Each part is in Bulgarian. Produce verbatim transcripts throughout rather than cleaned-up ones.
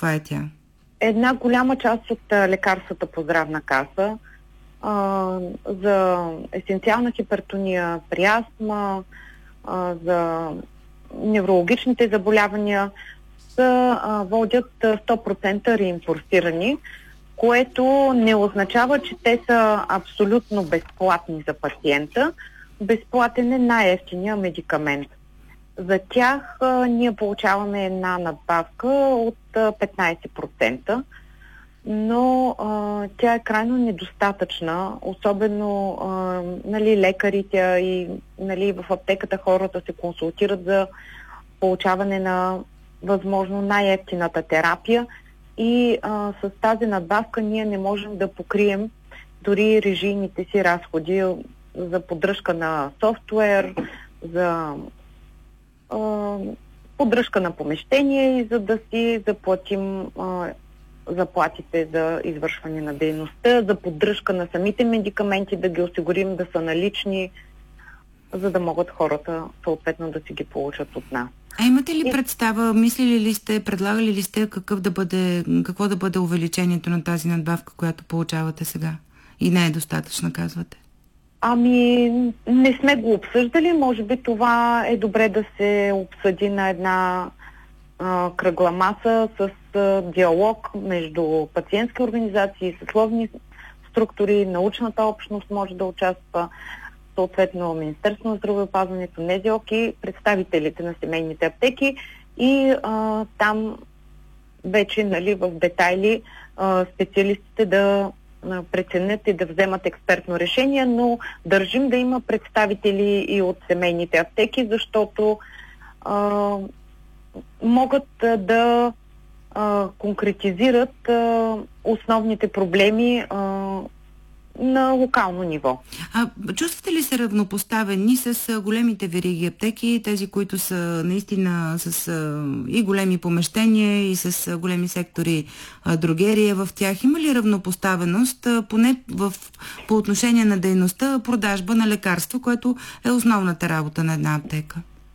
каква е тя? Една голяма част от а, лекарствата по здравна каса а, за есенциална хипертония, при астма, а, за неврологичните заболявания са а, водят сто процента реимбурсирани, което не означава, че те са абсолютно безплатни за пациента. Безплатен е най-евтиния медикамент. За тях а, ние получаваме една надбавка от а, петнайсет процента, но а, тя е крайно недостатъчна, особено а, нали, лекарите и нали, в аптеката хората се консултират за получаване на възможно най-евтината терапия и а, с тази надбавка ние не можем да покрием дори режийните си разходи за поддръжка на софтуер, за а, поддръжка на помещение и за да си заплатим а, заплатите за извършване на дейността, за поддръжка на самите медикаменти, да ги осигурим да са налични, за да могат хората съответно да си ги получат от нас. А имате ли представа, мислили ли сте, предлагали ли сте какъв да бъде, какво да бъде увеличението на тази надбавка, която получавате сега? И не е достатъчно, казвате? Ами, не сме го обсъждали. Може би това е добре да се обсъди на една а, кръгла маса с а, диалог между пациентски организации, съсловни структури, научната общност може да участва, съответно Министерство на здравеопазването, НЗОК и представителите на семейните аптеки и а, там вече нали, в детайли а, специалистите да а, преценят и да вземат експертно решение, но държим да има представители и от семейните аптеки, защото а, могат а, да а, конкретизират а, основните проблеми а, на локално ниво. А чувствате ли се равнопоставени с големите вериги аптеки, тези, които са наистина с а, и големи помещения, и с а, големи сектори а, дрогерия в тях? Има ли равнопоставеност, а, поне в, по отношение на дейността, продажба на лекарства, което е основната работа на една аптека?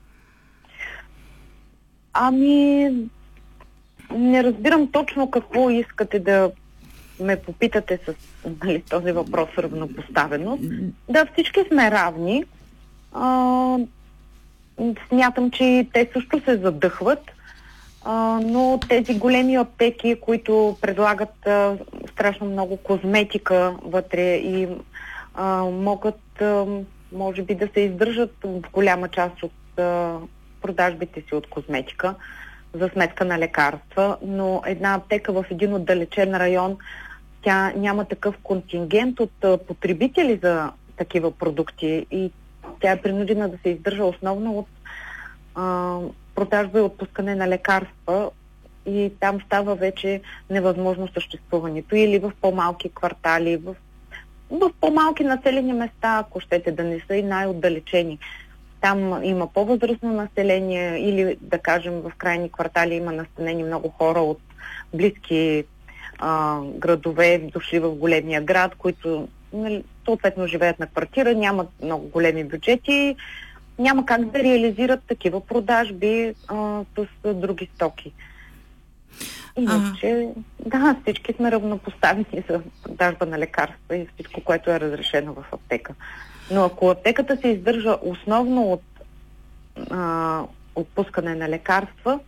Ами, не разбирам точно какво искате да ме попитате с нали, този въпрос равнопоставеност. Да, всички сме равни. А, смятам, че те също се задъхват, а, но тези големи аптеки, които предлагат а, страшно много козметика вътре и а, могат, а, може би, да се издържат в голяма част от а, продажбите си от козметика за сметка на лекарства, но една аптека в един отдалечен район, тя няма такъв контингент от а, потребители за такива продукти и тя е принудена да се издържа основно от а, продажба и отпускане на лекарства и там става вече невъзможно съществуването. Или в по-малки квартали, в, в по-малки населени места, ако щете да не са и най-отдалечени. Там има по-възрастно население или, да кажем, в крайни квартали има настанени много хора от близки а, градове, дошли в големия град, които нали, съответно живеят на квартира, нямат много големи бюджети, няма как да реализират такива продажби а, с други стоки. Иначе, да, всички сме равнопоставени за продажба на лекарства и всичко, което е разрешено в аптека. Но ако аптеката се издържа основно от а, отпускане на лекарства,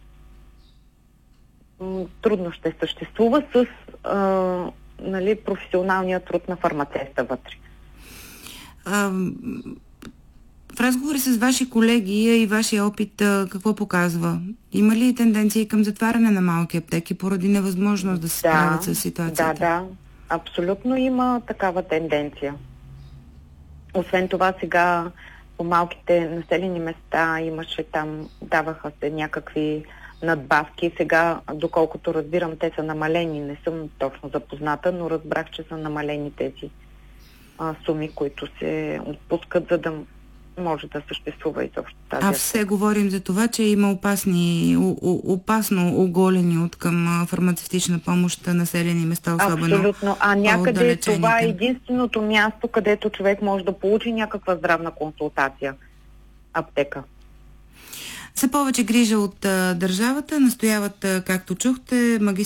м- трудно ще съществува с а, нали, професионалния труд на фармацевта вътре. А, в разговори с ваши колеги и вашия опит, какво показва? Има ли тенденции към затваряне на малки аптеки поради невъзможност да се да, справят с ситуацията? Да, да. Абсолютно има такава тенденция. Освен това, сега по малките населени места имаше там, даваха се някакви надбавки. Сега, доколкото разбирам, те са намалени. Не съм точно запозната, но разбрах, че са намалени тези а, суми, които се отпускат, за да може да съществува изобщо тази. А все говорим за това, че има опасни, опасно оголени от към фармацевтична помощ населени места, особено. Абсолютно. А някъде това е единственото място, където човек може да получи някаква здравна консултация. Аптека. За повече грижа от а, държавата настояват, а, както чухте, магистър